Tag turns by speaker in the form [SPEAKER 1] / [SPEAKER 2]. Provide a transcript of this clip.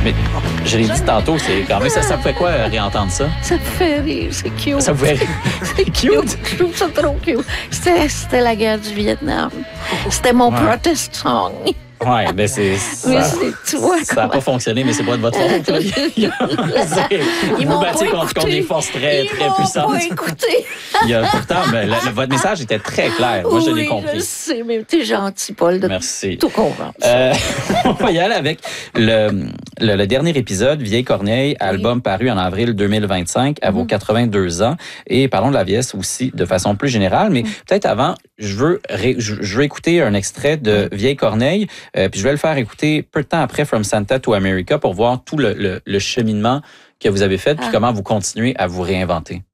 [SPEAKER 1] Mais je l'ai dit tantôt, c'est quand même ça me fait quoi réentendre ça?
[SPEAKER 2] Ça me fait rire, c'est cute.
[SPEAKER 1] Ça vous fait rire?
[SPEAKER 2] C'est cute. Je trouve ça trop cute. C'était la guerre du Vietnam. C'était mon protest song.
[SPEAKER 1] Oui, mais
[SPEAKER 2] Mais c'est toi,
[SPEAKER 1] ça n'a pas fonctionné, mais c'est pas de votre faute. Là.
[SPEAKER 2] Ils
[SPEAKER 1] vous
[SPEAKER 2] m'ont
[SPEAKER 1] battiez
[SPEAKER 2] pas
[SPEAKER 1] contre des forces très puissantes.
[SPEAKER 2] Ils m'ont pas écouté.
[SPEAKER 1] Pourtant, votre message était très clair. Moi, je l'ai compris.
[SPEAKER 2] Je sais, mais t'es gentil, Paul, de
[SPEAKER 1] Merci.
[SPEAKER 2] tout comprendre.
[SPEAKER 1] On va y aller avec le dernier épisode, Vieille Corneille, album paru en avril 2025, à vos 82 ans. Et parlons de la vieillesse aussi de façon plus générale. Mais peut-être avant, je veux écouter un extrait de Vieille Corneille. Puis je vais le faire écouter peu de temps après From Santa to America pour voir tout le cheminement que vous avez fait puis comment vous continuez à vous réinventer.